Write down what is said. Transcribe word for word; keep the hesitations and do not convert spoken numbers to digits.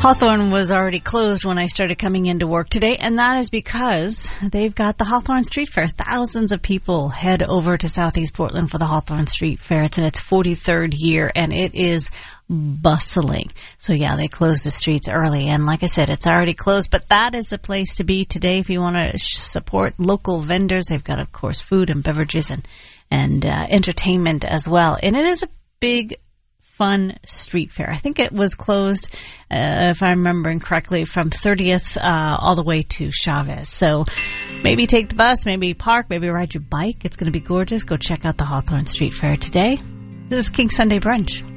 Hawthorne was already closed when I started coming into work today, and that is because they've got the Hawthorne Street Fair. Thousands of people head over to Southeast Portland for the Hawthorne Street Fair. It's in its forty-third year, and it is bustling. So, yeah, they closed the streets early, and like I said, it's already closed, but that is the place to be today if you want to support local vendors. They've got, of course, food and beverages and, and uh, entertainment as well, and it is a big fun street fair. I think it was closed, uh, if I'm remembering correctly, from thirtieth uh, all the way to Chavez. So maybe take the bus, maybe park, maybe ride your bike. It's going to be gorgeous. Go check out the Hawthorne Street Fair today. This is King Sunday Brunch.